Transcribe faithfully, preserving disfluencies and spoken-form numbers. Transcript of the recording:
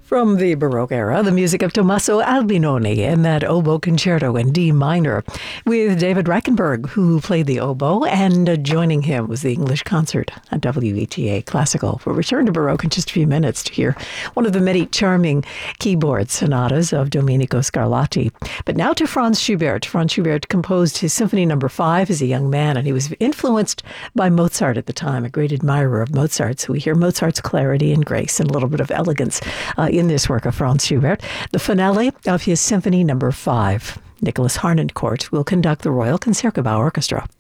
From the Baroque era, the music of Tommaso Albinoni in that oboe concerto in D minor, with David Reichenberg, who played the oboe, and uh, joining him was the English Concert at W E T A Classical. We'll return to Baroque in just a few minutes to hear one of the many charming keyboard sonatas of Domenico Scarlatti. But now to Franz Schubert. Franz Schubert composed his Symphony Number Five as a young man, and he was influenced by Mozart at the time, a great admirer of Mozart. So we hear Mozart's clarity and grace and a little bit of elegance uh, in this work of Franz Schubert, the finale of his Symphony Number Five. Nicholas Harnoncourt will conduct the Royal Concertgebouw Orchestra.